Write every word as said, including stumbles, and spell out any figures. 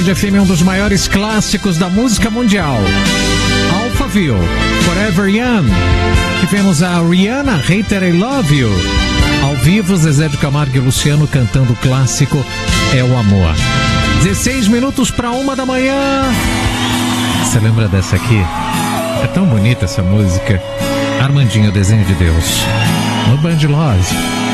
Tarde F M é um dos maiores clássicos da música mundial. Alphaville, Forever Young. Tivemos a Rihanna, Hater I Love You. Ao vivo, Zezé de Camargo e Luciano cantando o clássico É o Amor. dezesseis minutos para uma da manhã. Você lembra dessa aqui? É tão bonita essa música. Armandinho, Desenho de Deus. No Band Love.